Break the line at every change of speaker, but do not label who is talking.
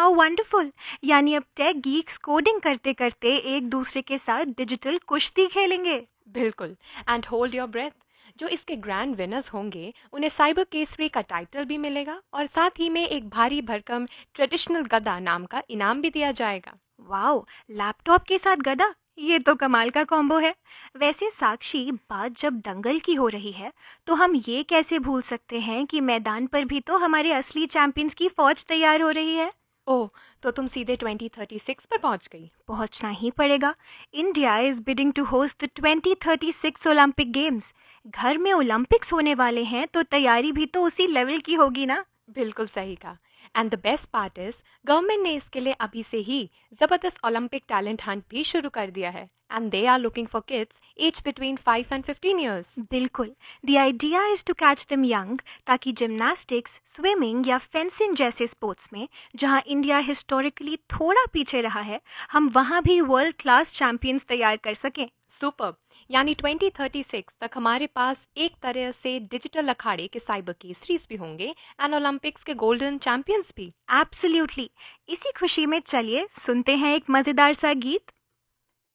How wonderful. यानी अब take Geeks coding करते करते एक दूसरे के साथ डिजिटल कुश्ती खेलेंगे।
बिल्कुल। एंड होल्ड योर ब्रेथ, जो इसके ग्रैंड विनर्स होंगे उन्हें साइबर केसरी का टाइटल भी मिलेगा और साथ ही में एक भारी भरकम ट्रेडिशनल गदा नाम का इनाम भी दिया जाएगा।
वाओ, लैपटॉप के साथ गधा, ये तो कमाल का कॉम्बो है। वैसे साक्षी, बात जब दंगल की हो रही है तो हम ये कैसे भूल सकते हैं कि मैदान पर भी तो हमारे असली चैंपियंस की फौज तैयार हो रही है।
ओह, तो तुम सीधे 2036 पर पहुंच गई।
पहुंचना ही पड़ेगा। India is bidding to host the 2036 Olympic games. घर में ओलंपिक्स होने वाले हैं तो तैयारी भी तो उसी लेवल की होगी ना।
बिल्कुल सही कहा। And the best part is government ने इसके लिए अभी से ही जबरदस्त ओलंपिक टैलेंट हंट भी शुरू कर दिया है। And they are looking for kids age between 5 and 15 years।
बिल्कुल। The idea is to catch them young, ताकि जिम्नास्टिक्स, स्विमिंग या फेंसिंग जैसे स्पोर्ट्स में जहां इंडिया हिस्टोरिकली थोड़ा पीछे रहा है, हम वहां भी वर्ल्ड क्लास चैंपियंस तैयार कर सकें।
सुपर। यानी 2036 तक हमारे पास एक तरह से डिजिटल अखाड़े के साइबर केसरीज भी होंगे एंड ओलंपिक्स के गोल्डन चैंपियंस भी।
एब्सोल्युटली। इसी खुशी में चलिए सुनते हैं एक मजेदार सा गीत।